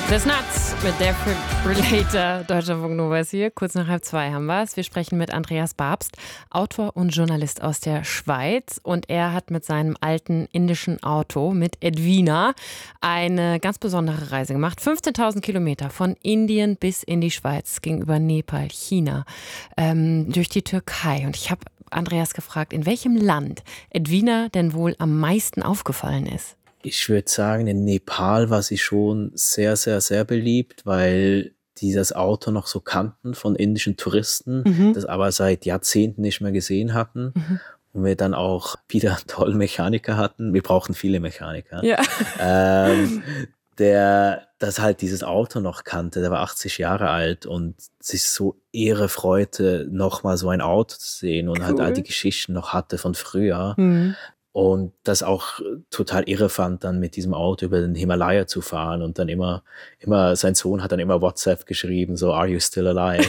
Das Nuts mit der Relator. Deutschlandfunk Nova ist hier. Kurz nach 1:30 haben wir es. Wir sprechen mit Andreas Babst, Autor und Journalist aus der Schweiz. Und er hat mit seinem alten indischen Auto, mit Edwina, eine ganz besondere Reise gemacht. 15.000 Kilometer von Indien bis in die Schweiz, gegenüber Nepal, China, durch die Türkei. Und ich habe Andreas gefragt, in welchem Land Edwina denn wohl am meisten aufgefallen ist. Ich würde sagen, in Nepal war sie schon sehr, sehr, sehr beliebt, weil die das Auto noch so kannten von indischen Touristen, das aber seit Jahrzehnten nicht mehr gesehen hatten. Und wir dann auch wieder einen tollen Mechaniker hatten. Wir brauchen viele Mechaniker. Ja. Der das halt dieses Auto noch kannte. Der war 80 Jahre alt und sich so irre freute, nochmal so ein Auto zu sehen und halt all die Geschichten noch hatte von früher. Und das auch total irre fand, dann mit diesem Auto über den Himalaya zu fahren und dann immer, sein Sohn hat dann immer WhatsApp geschrieben, so, are you still alive?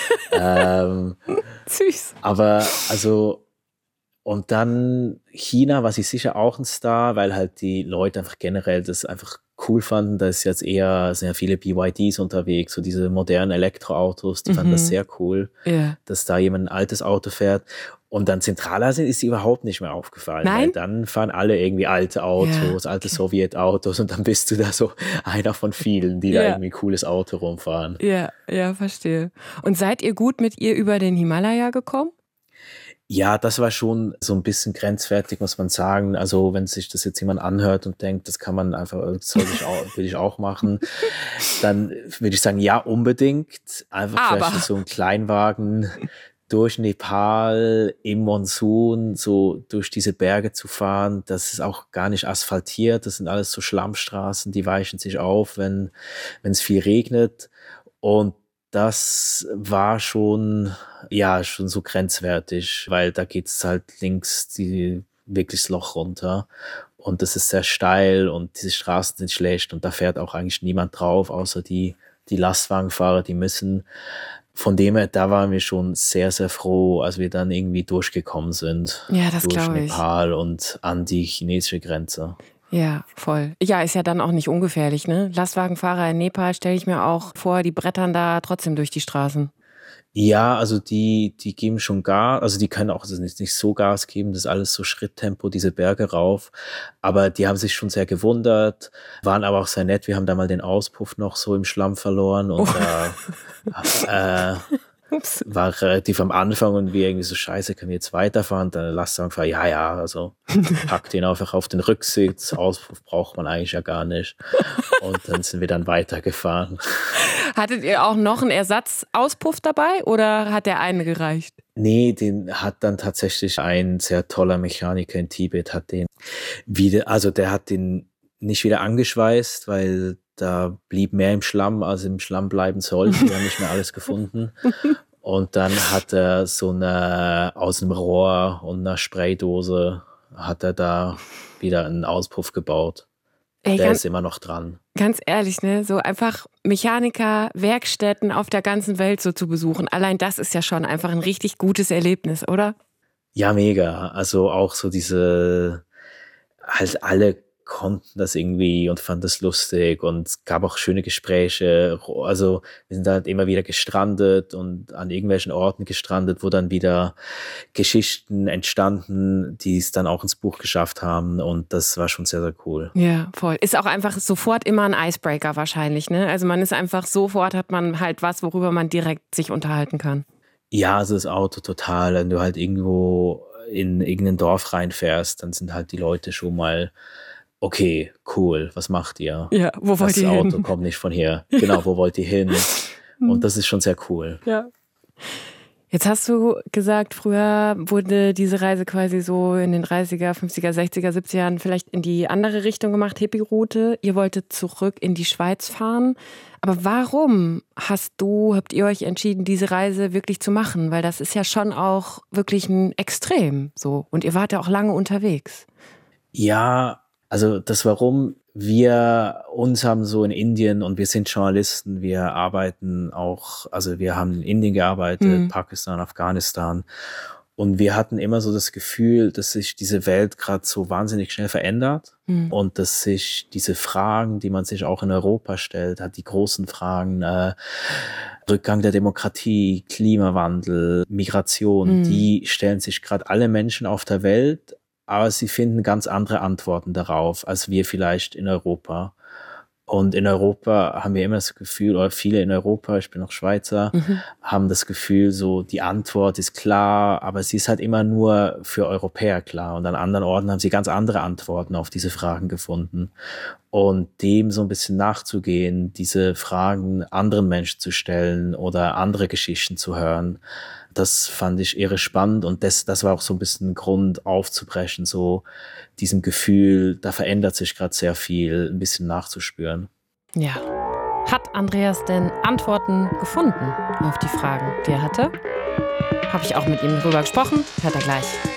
Süß. Aber und dann China war sie sicher auch ein Star, weil halt die Leute einfach generell das einfach cool fanden. Da ist jetzt sind ja viele BYDs unterwegs, so diese modernen Elektroautos, die fanden das sehr cool, dass da jemand ein altes Auto fährt. Und dann Zentralasien ist sie überhaupt nicht mehr aufgefallen. Nein? Weil dann fahren alle irgendwie alte Autos, alte Sowjetautos und dann bist du da so einer von vielen, die da irgendwie ein cooles Auto rumfahren. Ja, verstehe. Und seid ihr gut mit ihr über den Himalaya gekommen? Ja, das war schon so ein bisschen grenzwertig, muss man sagen. Also wenn sich das jetzt jemand anhört und denkt, das kann man einfach, will ich auch machen, dann würde ich sagen, ja, unbedingt. Einfach vielleicht mit so einem Kleinwagen durch Nepal im Monsun so durch diese Berge zu fahren. Das ist auch gar nicht asphaltiert. Das sind alles so Schlammstraßen, die weichen sich auf, wenn es viel regnet. Und das war schon so grenzwertig, weil da geht's halt links wirklich das Loch runter und das ist sehr steil und diese Straßen sind schlecht und da fährt auch eigentlich niemand drauf, außer die Lastwagenfahrer, die müssen. Von dem her, da waren wir schon sehr, sehr froh, als wir dann irgendwie durchgekommen sind. Ja, das durch glaube ich. Nepal und an die chinesische Grenze. Ja, voll. Ja, ist ja dann auch nicht ungefährlich, ne? Lastwagenfahrer in Nepal stelle ich mir auch vor, die brettern da trotzdem durch die Straßen. Ja, also die geben schon Gas, also die können auch nicht so Gas geben, das ist alles so Schritttempo, diese Berge rauf. Aber die haben sich schon sehr gewundert, waren aber auch sehr nett. Wir haben da mal den Auspuff noch so im Schlamm verloren und war relativ am Anfang und wir irgendwie so, scheiße, können wir jetzt weiterfahren? Dann Lastwagenfahrer, also packt den einfach auf den Rücksitz, Auspuff braucht man eigentlich ja gar nicht. Und dann sind wir dann weitergefahren. Hattet ihr auch noch einen Ersatzauspuff dabei oder hat der eine gereicht? Nee, den hat dann tatsächlich ein sehr toller Mechaniker in Tibet, der hat den nicht wieder angeschweißt, weil da blieb mehr im Schlamm, als im Schlamm bleiben sollte. Wir haben nicht mehr alles gefunden. Und dann hat er aus dem Rohr und einer Spraydose hat er da wieder einen Auspuff gebaut. Der ist immer noch dran. Ganz ehrlich, ne, so einfach Mechaniker, Werkstätten auf der ganzen Welt so zu besuchen. Allein das ist ja schon einfach ein richtig gutes Erlebnis, oder? Ja, mega. Also auch so halt alle konnten das irgendwie und fanden das lustig und es gab auch schöne Gespräche. Also wir sind halt immer wieder gestrandet und an irgendwelchen Orten gestrandet, wo dann wieder Geschichten entstanden, die es dann auch ins Buch geschafft haben und das war schon sehr, sehr cool. Ja, voll. Ist auch einfach sofort immer ein Icebreaker wahrscheinlich, ne? Also man ist einfach hat man halt was, worüber man direkt sich unterhalten kann. Ja, also das Auto total. Wenn du halt irgendwo in irgendein Dorf reinfährst, dann sind halt die Leute schon mal okay, cool, was macht ihr? Ja, wo wollt ihr hin? Das Auto kommt nicht von hier. Genau, wo wollt ihr hin? Und das ist schon sehr cool. Ja. Jetzt hast du gesagt, früher wurde diese Reise quasi so in den 30er, 50er, 60er, 70er Jahren vielleicht in die andere Richtung gemacht, Hippie-Route. Ihr wolltet zurück in die Schweiz fahren. Aber warum habt ihr euch entschieden, diese Reise wirklich zu machen? Weil das ist ja schon auch wirklich ein Extrem so. Und ihr wart ja auch lange unterwegs. Ja, also das Warum, uns haben so in Indien und wir sind Journalisten, wir arbeiten auch, also wir haben in Indien gearbeitet, Pakistan, Afghanistan Und wir hatten immer so das Gefühl, dass sich diese Welt gerade so wahnsinnig schnell verändert und dass sich diese Fragen, die man sich auch in Europa stellt, hat die großen Fragen, Rückgang der Demokratie, Klimawandel, Migration, die stellen sich gerade alle Menschen auf der Welt, aber sie finden ganz andere Antworten darauf, als wir vielleicht in Europa. Und in Europa haben wir immer das Gefühl, oder viele in Europa, ich bin auch Schweizer, haben das Gefühl, so die Antwort ist klar, aber sie ist halt immer nur für Europäer klar. Und an anderen Orten haben sie ganz andere Antworten auf diese Fragen gefunden. Und dem so ein bisschen nachzugehen, diese Fragen anderen Menschen zu stellen oder andere Geschichten zu hören, das fand ich irre spannend. Und das war auch so ein bisschen ein Grund aufzubrechen, so diesem Gefühl, da verändert sich gerade sehr viel, ein bisschen nachzuspüren. Ja. Hat Andreas denn Antworten gefunden auf die Fragen, die er hatte? Habe ich auch mit ihm drüber gesprochen. Hört er gleich.